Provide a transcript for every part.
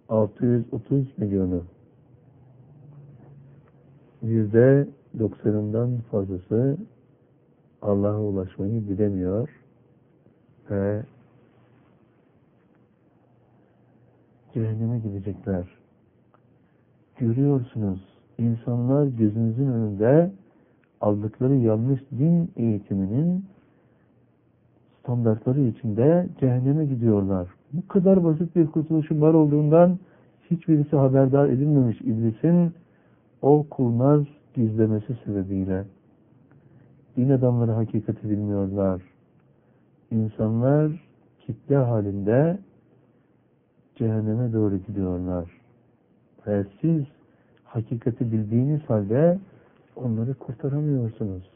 630 milyonu, %90'ından fazlası Allah'a ulaşmayı bilemiyor ve cehenneme gidecekler. Görüyorsunuz, insanlar gözünüzün önünde aldıkları yanlış din eğitiminin standartları içinde cehenneme gidiyorlar. Bu kadar basit bir kurtuluşun var olduğundan hiçbirisi haberdar edilmemiş iblisin o kurnaz gizlemesi sebebiyle. Din adamları hakikati bilmiyorlar. İnsanlar kitle halinde cehenneme doğru gidiyorlar. Ve siz hakikati bildiğiniz halde onları kurtaramıyorsunuz.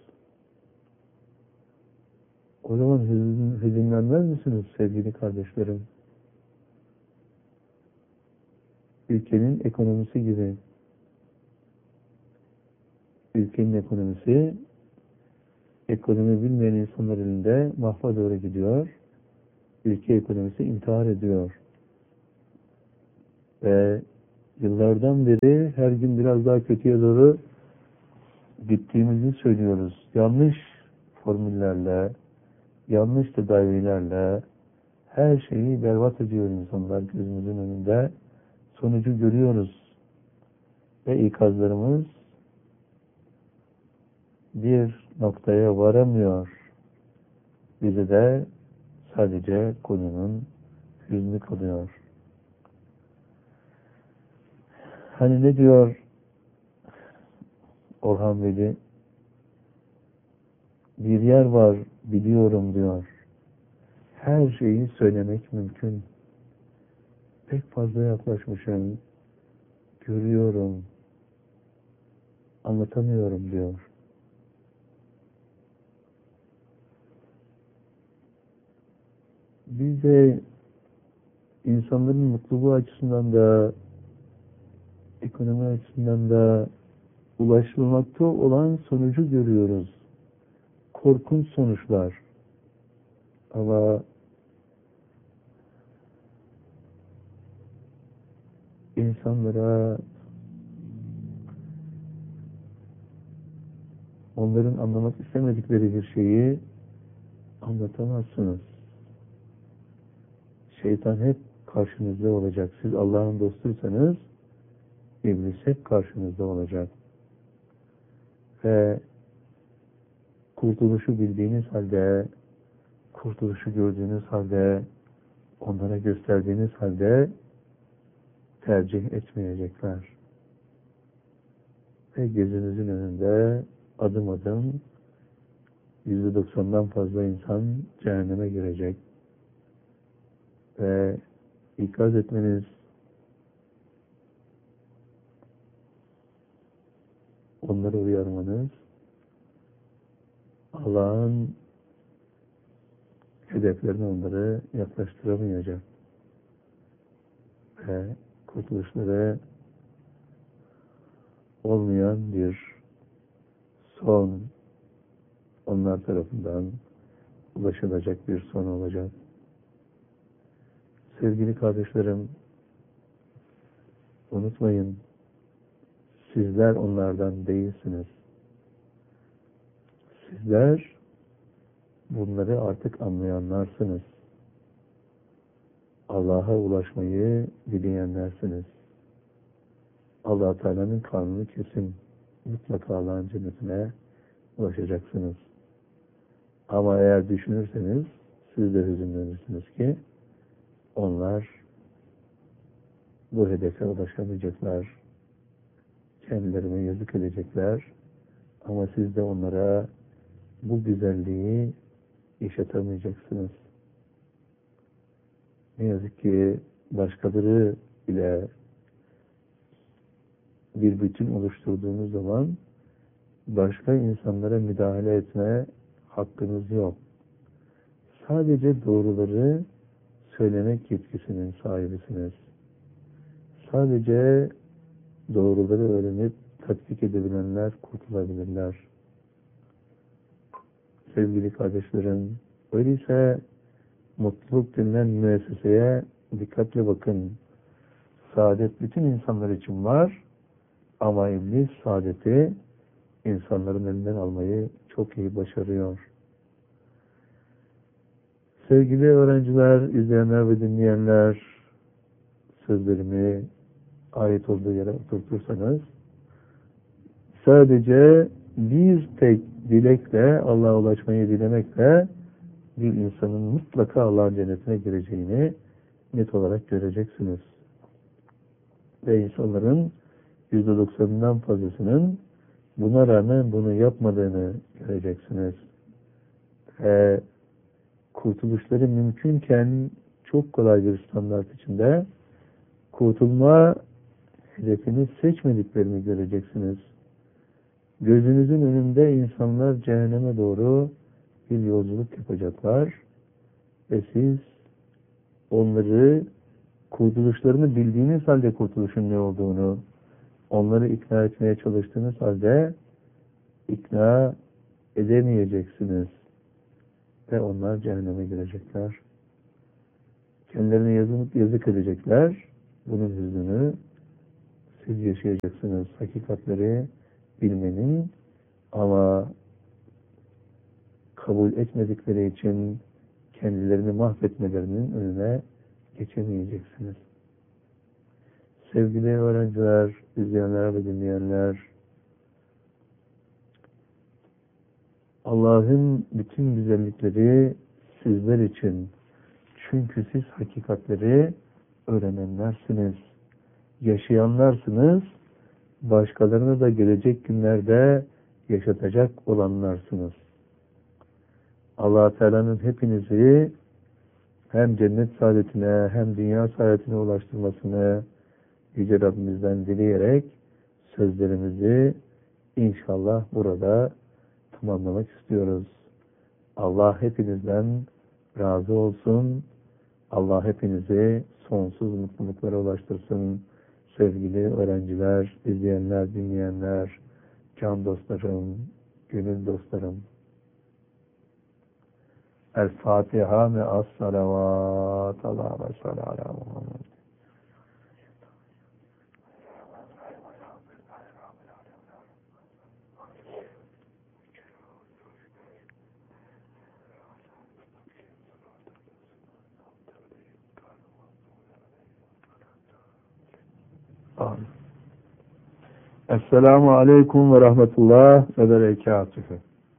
O zaman hüzünlenmez misiniz sevgili kardeşlerim? Ülkenin ekonomisi gibi. Ülkenin ekonomisi, ekonomi bilmeyen insanlar elinde mahva doğru gidiyor. Ülke ekonomisi intihar ediyor. Ve yıllardan beri her gün biraz daha kötüye doğru gittiğimizi söylüyoruz. Yanlış formüllerle, yanlış tedavilerle her şeyi berbat ediyor insanlar gözümüzün önünde. Sonucu görüyoruz. Ve ikazlarımız bir noktaya varamıyor. Bize de sadece konunun hüznü kalıyor. Hani ne diyor Orhan Veli? Bir yer var biliyorum diyor. Her şeyi söylemek mümkün. Pek fazla yaklaşmışım. Görüyorum. Anlatamıyorum diyor. Biz de insanların mutluluğu açısından da ekonomi açısından da ulaşılmakta olan sonucu görüyoruz. Korkunç sonuçlar. Ama insanlara onların anlamak istemedikleri bir şeyi anlatamazsınız. Şeytan hep karşınızda olacak. Siz Allah'ın dostuysanız İblis hep karşınızda olacak. Ve kurtuluşu bildiğiniz halde, kurtuluşu gördüğünüz halde, onlara gösterdiğiniz halde tercih etmeyecekler. Ve gözünüzün önünde adım adım %90'dan fazla insan cehenneme girecek. Ve ikaz etmeniz, onları uyarmanız Allah'ın hedeflerine onları yaklaştıramayacak. Ve kurtuluşları olmayan bir son onlar tarafından ulaşılacak bir son olacak. Sevgili kardeşlerim, unutmayın, sizler onlardan değilsiniz. Sizler bunları artık anlayanlarsınız. Allah'a ulaşmayı dileyenlersiniz. Allah Teala'nın kanunu kesin. Mutlaka Allah'ın cennetine ulaşacaksınız. Ama eğer düşünürseniz siz de hüzünlenirsiniz ki onlar bu hedefe ulaşamayacaklar. Kendilerine yazık edecekler. Ama siz de onlara bu güzelliği yaşatamayacaksınız. Ne yazık ki başkaları ile bir bütün oluşturduğunuz zaman başka insanlara müdahale etme hakkınız yok. Sadece doğruları söylemek yetkisinin sahibisiniz. Sadece doğruları öğrenip tatbik edebilenler kurtulabilirler. Sevgili kardeşlerim, öyleyse mutluluk denilen müesseseye dikkatle bakın. Saadet bütün insanlar için var ama iblis saadeti insanların elinden almayı çok iyi başarıyor. Sevgili öğrenciler, izleyenler ve dinleyenler, sözlerimi ait olduğu yere oturtursanız, sadece bir tek dilekle, Allah'a ulaşmayı dilemekle bir insanın mutlaka Allah'ın cennetine gireceğini net olarak göreceksiniz. Ve insanların %90'ından fazlasının buna rağmen bunu yapmadığını göreceksiniz. Ve kurtuluşları mümkünken çok kolay bir standart içinde kurtulma hedefini seçmediklerini göreceksiniz. Gözünüzün önünde insanlar cehenneme doğru bir yolculuk yapacaklar ve siz onları kurtuluşlarını bildiğiniz halde kurtuluşun ne olduğunu, onları ikna etmeye çalıştığınız halde ikna edemeyeceksiniz. Ve onlar cehenneme girecekler. Kendilerine yazık edecekler. Bunun hüznünü siz yaşayacaksınız. Hakikatleri bilmenin ama kabul etmedikleri için kendilerini mahvetmelerinin önüne geçemeyeceksiniz. Sevgili öğrenciler, izleyenler ve dinleyenler, Allah'ın bütün güzellikleri sizler için. Çünkü siz hakikatleri öğrenenlersiniz. Yaşayanlarsınız. Başkalarını da gelecek günlerde yaşatacak olanlarsınız. Allah Teala'nın hepinizi hem cennet saadetine hem dünya saadetine ulaştırmasını Yüce Rabbimizden dileyerek sözlerimizi inşallah burada tamamlamak istiyoruz. Allah hepinizden razı olsun. Allah hepinizi sonsuz mutluluklara ulaştırsın. Sevgili öğrenciler, izleyenler, dinleyenler, can dostlarım, gönül dostlarım. El-Fatiha ve as-salavat. Allah'a ve sallallahu aleyhi ve sellem. Esselamu Aleyküm ve Rahmetullah ve Berekatühü.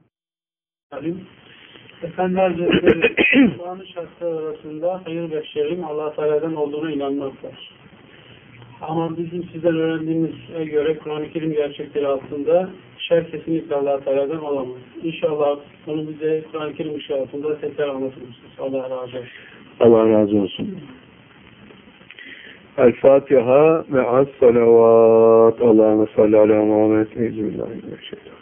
Efendiler Hazretleri, Kur'an-ı şartlar arasında hayır ve şerrin Allah-u Teala'dan olduğuna inanmazlar. Ama bizim sizden öğrendiğimize göre Kur'an-ı Kerim gerçekleri altında şer kesinlikle Allah-u Teala'dan olamaz. İnşallah bunu bize Kur'an-ı Kerim ışığı altında tekrar anlatırsınız. Allah razı olsun. Allah razı olsun. El-Fatiha ve as-salavat. Allahümme salli ala Muhammed. Euzubillahimineşşeytanirracim.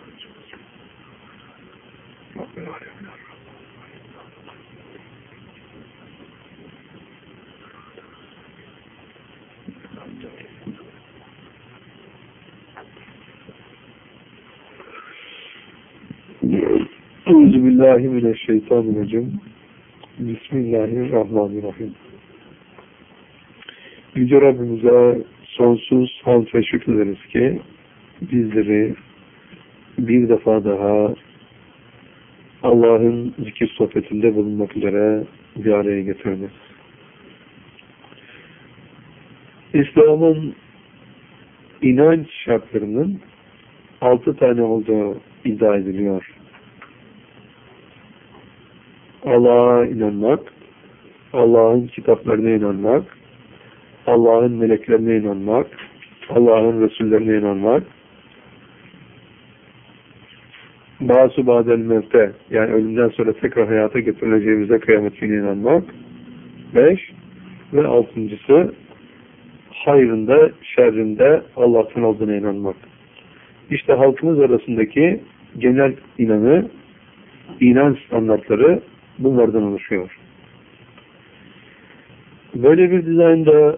Euzubillahimineşşeytanirracim. Bismillahirrahmanirrahim. Yüce Rabbimize sonsuz hamd ve şükrederiz ki bizleri bir defa daha Allah'ın zikir sohbetinde bulunmak üzere bir araya getirdi. İslam'ın inanç şartlarının 6 tane olduğu iddia ediliyor. Allah'a inanmak, Allah'ın kitaplarına inanmak, Allah'ın meleklerine inanmak, Allah'ın Resullerine inanmak, bazı badel mevte, yani ölümden sonra tekrar hayata getirileceğimize kıyamet gününe inanmak. 5 ve 6.'sı hayrında, şerrinde Allah'tan olduğuna inanmak. İşte halkımız arasındaki genel inanç standartları bunlardan oluşuyor. Böyle bir dizaynda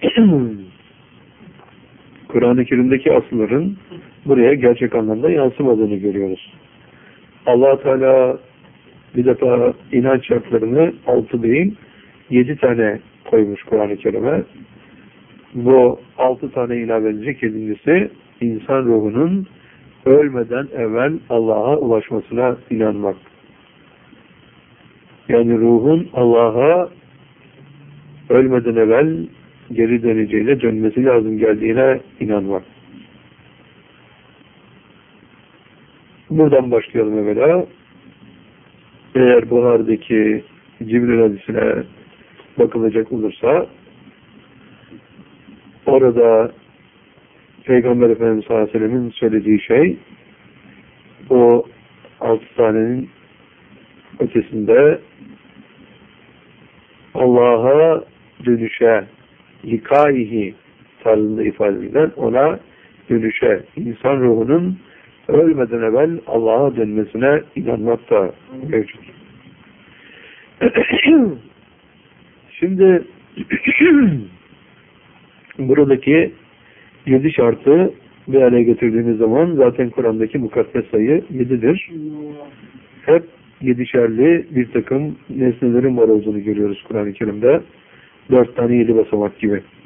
Kur'an-ı Kerim'deki asılların buraya gerçek anlamda yansımadığını görüyoruz. Allah Teala bir defa inanç şartlarını 6 değil 7 tane koymuş Kur'an-ı Kerim'e. Bu 6 tane ilave edecek. 7.'si insan ruhunun ölmeden evvel Allah'a ulaşmasına inanmak. Yani ruhun Allah'a ölmeden evvel geri döneceğine, dönmesi lazım geldiğine inanmak. Buradan başlayalım evvela. Eğer Buhari'deki Cibril hadisine bakılacak olursa, orada Peygamber Efendimiz sallallahu aleyhi ve sellem'in söylediği şey, o 6 tanenin ötesinde Allah'a dönüşe, likaihi tarzında ifade edilen, ona dönüşe, insan ruhunun ölmeden evvel Allah'a dönmesine inanmak da mevcut. Şimdi buradaki 7 şartı bir araya getirdiğimiz zaman zaten Kur'an'daki mukaddes sayı 7'dir. Hep 7'şerli bir takım nesnelerin var olduğunu görüyoruz Kur'an-ı Kerim'de. 4 tane 7 basamak gibi.